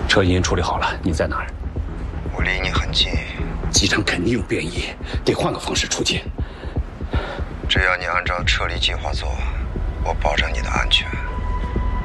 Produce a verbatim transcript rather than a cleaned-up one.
车已经处理好了，你在哪儿？ 我离你很近。 机场肯定有变异，得换个方式出境。 只要你按照撤离计划做，我保证你的安全。